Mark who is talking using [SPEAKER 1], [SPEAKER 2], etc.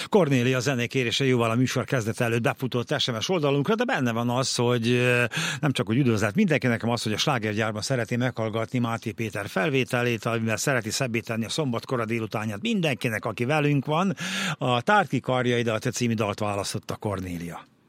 [SPEAKER 1] Kornélia zenékérése jóval a műsor kezdet előtt befutott SMS oldalunkra, de benne van az, hogy nem csak hogy üdvözlet mindenkinek, hanem az, hogy a slágergyárban szereti meghallgatni Máté Péter felvételét, amivel szereti szebbé tenni a szombatkora délutánját mindenkinek, aki velünk van. A Tárd ki karjaidat című dalt választotta Kornélia.